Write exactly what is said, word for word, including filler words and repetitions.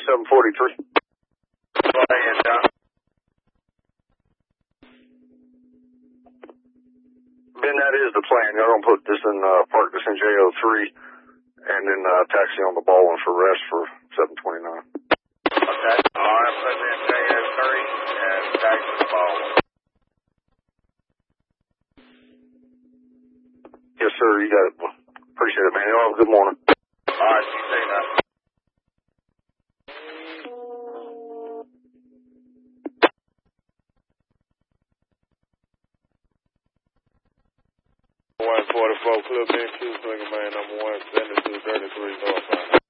seven forty-three. Laying down. Ben, that is the plan. Y'all gonna put this in, uh, park this in J O three and then, uh, taxi on the ball one for rest for seven twenty-nine. Okay. All right, putting in J O three and taxi the ball. Yes, sir. You got it. Appreciate it, man. Y'all have a good morning. All right, you say that. one forty-four, Club Ben Q, Slinger Man, number one, seventy-two thirty-three, North.